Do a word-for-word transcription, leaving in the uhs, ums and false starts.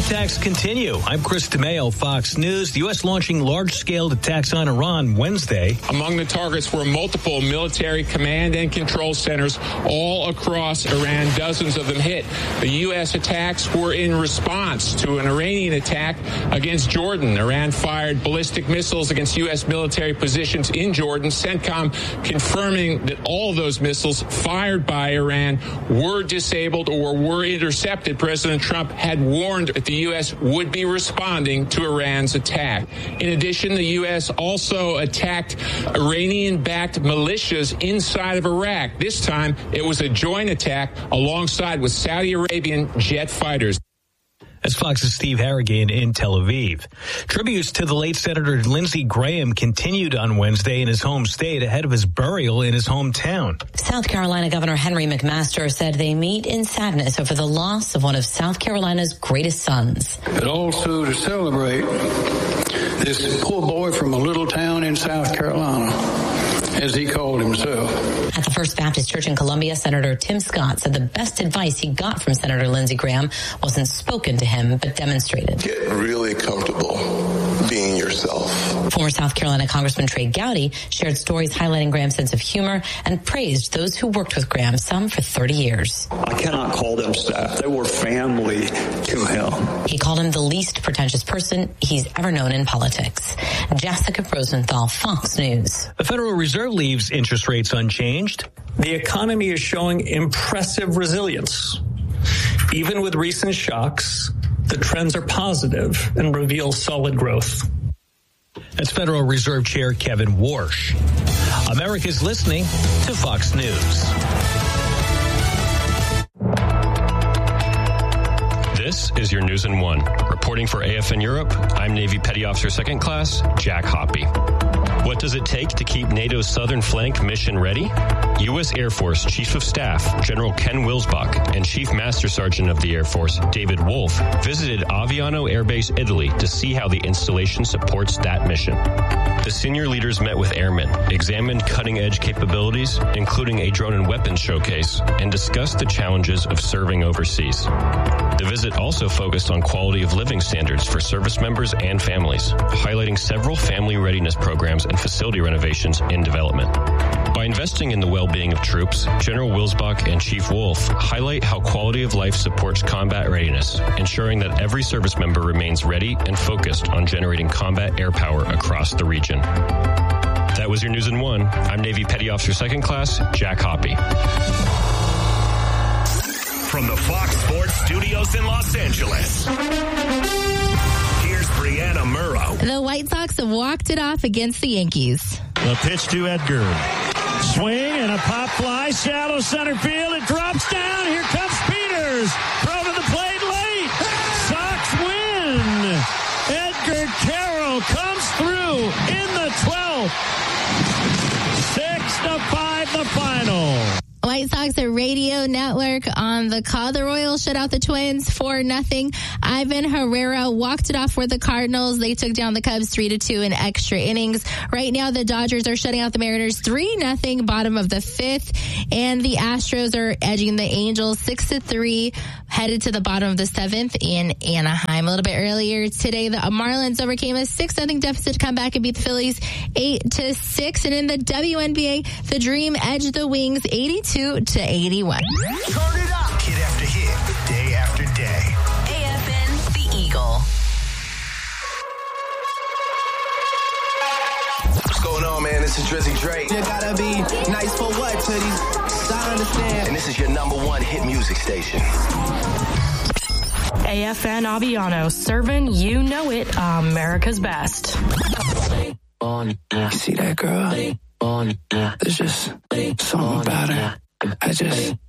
attacks continue. I'm Chris DeMeo, Fox News. The U S launching large-scale attacks on Iran Wednesday. Among the targets were multiple military command and control centers all across Iran. Dozens of them hit. The U S attacks were in response to an Iranian attack against Jordan. Iran fired ballistic missiles against U S military positions in Jordan. CENTCOM confirming that all of those missiles fired by Iran were disabled or were intercepted. President Trump had warned that the U S would be responding to Iran's attack. In addition, the U S also attacked Iranian-backed militias inside of Iraq. This time, it was a joint attack alongside with Saudi Arabian jet fighters. That's Fox's Steve Harrigan in Tel Aviv. Tributes to the late Senator Lindsey Graham continued on Wednesday in his home state ahead of his burial in his hometown. South Carolina Governor Henry McMaster said they meet in sadness over the loss of one of South Carolina's greatest sons. But also to celebrate this poor boy from a little town in South Carolina, as he called himself. At the First Baptist Church in Columbia, Senator Tim Scott said the best advice he got from Senator Lindsey Graham wasn't spoken to him, but demonstrated. Get really comfortable being yourself. Former South Carolina Congressman Trey Gowdy shared stories highlighting Graham's sense of humor and praised those who worked with Graham, some for thirty years. I cannot call them staff. They were family to him. He called him the least pretentious person he's ever known in politics. Jessica Rosenthal, Fox News. The Federal Reserve leaves interest rates unchanged. The economy is showing impressive resilience. Even with recent shocks, the trends are positive and reveal solid growth. That's Federal Reserve Chair Kevin Warsh. America's listening to Fox News. This is your News in One. Reporting for A F N Europe, I'm Navy Petty Officer Second Class Jack Hoppy. What does it take to keep NATO's southern flank mission ready? U S Air Force Chief of Staff General Ken Wilsbach and Chief Master Sergeant of the Air Force David Wolf visited Aviano Air Base, Italy to see how the installation supports that mission. The senior leaders met with airmen, examined cutting-edge capabilities, including a drone and weapons showcase, and discussed the challenges of serving overseas. The visit also focused on quality of living standards for service members and families, highlighting several family readiness programs and facility renovations in development. By investing in the well-being of troops, General Wilsbach and Chief Wolf highlight how quality of life supports combat readiness, ensuring that every service member remains ready and focused on generating combat air power across the region. That was your News in One. I'm Navy Petty Officer Second Class Jack Hoppy. From the Fox Sports Studios in Los Angeles, here's Brianna Murrow. The White Sox have walked it off against the Yankees. The pitch to Edgar. Swing and a pop fly, shallow center field. It drops down. Here comes Peters. Throw to the plate late. Sox win. Edgar Carroll comes through in the twelfth. Six to five, the final. White Sox at Radio Network on the call. The Royals shut out the Twins four nothing. Ivan Herrera walked it off for the Cardinals. They took down the Cubs three to two in extra innings. Right now, the Dodgers are shutting out the Mariners three nothing, bottom of the fifth. And the Astros are edging the Angels six to three, headed to the bottom of the seventh in Anaheim. A little bit earlier today, the Marlins overcame a six nothing deficit to come back and beat the Phillies eight to six. And in the W N B A, the Dream edged the Wings eighty-two to eighty-one. Turn it up. Hit after hit, day after day. A F N, the Eagle. What's going on, man? This is Drizzy Drake. You gotta be nice for what to these? I understand. And this is your number one hit music station. A F N Aviano, serving you know it, America's best. You see that girl? There's just something about her. I just